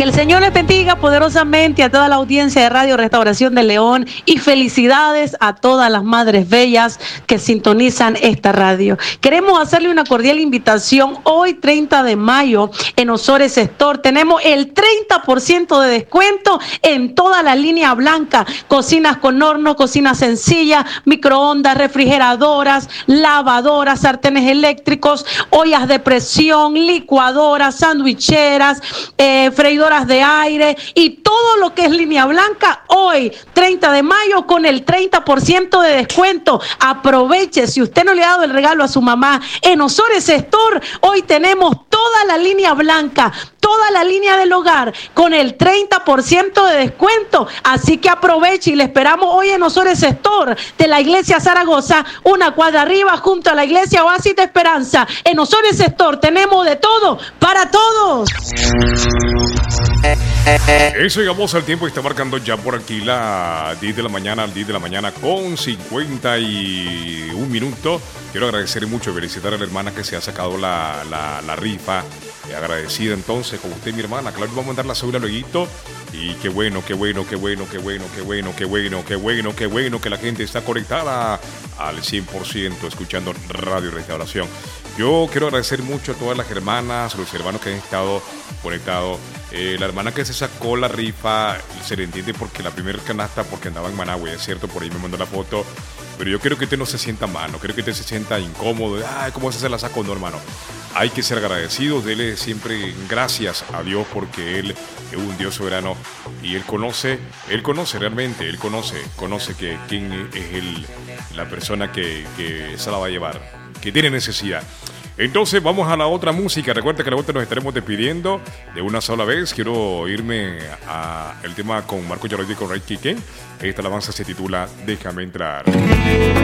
el Señor les bendiga poderosamente a toda la audiencia de Radio Restauración de León y felicidades a todas las madres bellas que sintonizan esta radio. Queremos hacerle una cordial invitación hoy 30 de mayo en Ozores Store. Tenemos el 30% de descuento en toda la línea blanca, cocinas con horno, cocinas sencillas, microondas, refrigeradoras, lavadoras, sartenes eléctricos, ollas de presión, licuadoras, sandwicheras, freidoras de aire y todo lo que es línea blanca hoy 30 de mayo con el 30% de descuento. Aproveche, si usted no le ha dado el regalo a su mamá en Ozores Store, hoy tenemos toda la línea blanca, toda la línea del hogar con el 30% de descuento, así que aproveche y le esperamos hoy en Ozores Store de la iglesia Zaragoza, una cuadra arriba junto a la iglesia Oasis de Esperanza. En Ozores Store tenemos de todo para todos. Eso, llegamos al tiempo y está marcando ya por aquí la 10 de la mañana, con 51 minutos. Quiero agradecer mucho y felicitar a la hermana que se ha sacado la rifa. Agradecida entonces con usted, mi hermana. Claro, vamos a mandar la cédula luego. Y qué bueno que la gente está conectada al 100% escuchando Radio Restauración. Yo quiero agradecer mucho a todas las hermanas, los hermanos que han estado conectados. La hermana que se sacó la rifa se le entiende porque la primera canasta, porque andaba en Managua, es cierto, por ahí me mandó la foto. Pero yo quiero que usted no se sienta mal, no quiero que usted se sienta incómodo. Ay, ¿cómo se la sacó? No, hermano. Hay que ser agradecidos, dele siempre gracias a Dios porque Él es un Dios soberano y Él conoce realmente, Él conoce que quién es la persona que se la va a llevar, que tiene necesidad. Entonces vamos a la otra música. Recuerda que a la vuelta nos estaremos despidiendo de una sola vez. Quiero irme a el tema con Marco Yaroidi y con Ray Quique. Esta alabanza se titula Déjame entrar.